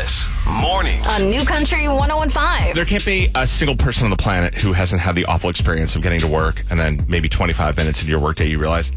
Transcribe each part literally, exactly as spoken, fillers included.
Dallas Mornings on New Country one oh one point five. There can't be a single person on the planet who hasn't had the awful experience of getting to work and then maybe twenty-five minutes into your workday you realize,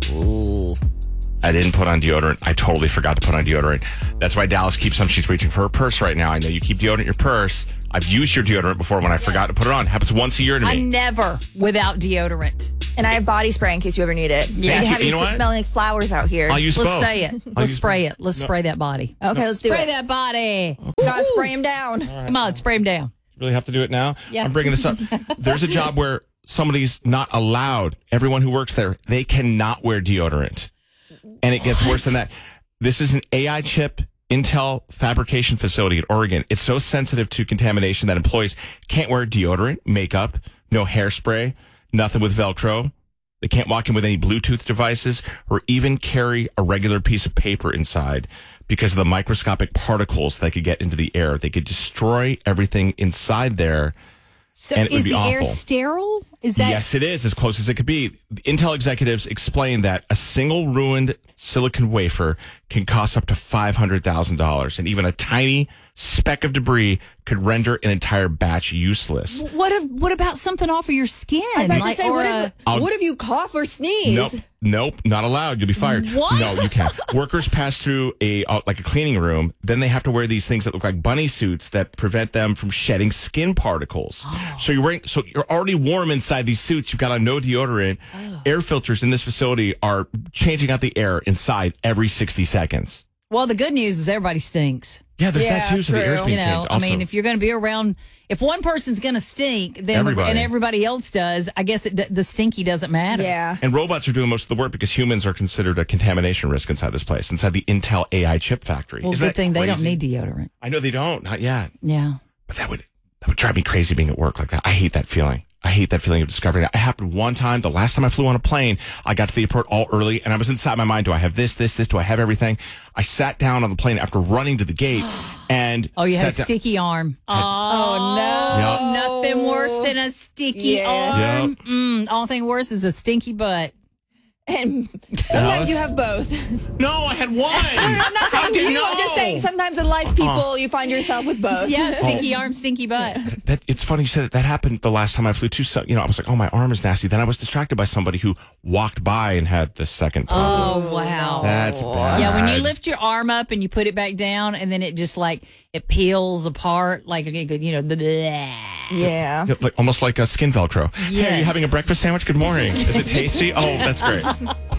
ooh, I didn't put on deodorant. I totally forgot to put on deodorant. That's why Dallas keeps some. She's reaching for her purse right now. I know you keep deodorant in your purse. I've used your deodorant before when I yes. forgot to put it on. Happens once a year to me. I'm never without deodorant. And I have body spray in case you ever need it. Yeah, you, you, have you know what? Smelling like flowers out here. I'll use let's both. say it. I'll Let's use spray both. it. Let's no. spray that body. Okay, let's do spray it. Spray that body. Gotta spray him down. Right. Come on, spray him down. Really have to do it now? Yeah. I'm bringing this up. There's a job where somebody's not allowed. Everyone who works there, they cannot wear deodorant. And it gets what? worse than that. This is an A I chip Intel fabrication facility in Oregon. It's so sensitive to contamination that employees can't wear deodorant, makeup, no hairspray, nothing with Velcro. They can't walk in with any Bluetooth devices or even carry a regular piece of paper inside because of the microscopic particles that could get into the air. They could destroy everything inside there. So and it is would be the awful. air sterile? Is that Yes, it is, as close as it could be. Intel executives explain that a single ruined silicon wafer can cost up to five hundred thousand dollars, and even a tiny speck of debris could render an entire batch useless. What if, what about something off of your skin? I'm about Like, to say, or what a- if, what if you cough or sneeze? Nope, nope, not allowed. You'll be fired. What? No, you can't. Workers pass through a uh, like a cleaning room. Then they have to wear these things that look like bunny suits that prevent them from shedding skin particles. Oh. So you're wearing, so you're already warm inside these suits. You've got on no deodorant. Oh. Air filters in this facility are changing out the air inside every sixty seconds. Well, the good news is everybody stinks. Yeah, there's Yeah, that too. So the air's true. being You know, changed. I Also, mean, if you're going to be around, if one person's going to stink, then Everybody. and everybody else does, I guess it, the stinky doesn't matter. Yeah. and robots are doing most of the work because humans are considered a contamination risk inside this place, inside the Intel A I chip factory. Well, Isn't good that thing they don't crazy? need deodorant. I know they don't. Not yet. Yeah. But that would that would drive me crazy being at work like that. I hate that feeling. I hate that feeling of discovering that. It happened one time. The last time I flew on a plane, I got to the airport all early, and I was inside my mind, do I have this, this, this? Do I have everything? I sat down on the plane after running to the gate, and Oh, you had a sat down- sticky arm. Oh, no. Yep. Nothing worse than a sticky Yeah. arm. Yep. Mm, all thing worse is a stinky butt. And Dallas? sometimes you have both. No, I had one. I'm not How saying did you. know? I'm just saying sometimes in life, people, you find yourself with both. Yeah, stinky arm, stinky butt. That, it's funny you said that. That happened the last time I flew too. So, you know, I was like, oh, my arm is nasty. Then I was distracted by somebody who walked by and had the second problem. Oh, wow. That's bad. Yeah, when you lift your arm up and you put it back down, and then it just like it peels apart, like you know, the. Yeah. Like, almost like a skin Velcro. Hey, are you Yes. having a breakfast sandwich? Good morning. Is it tasty? Oh, that's great.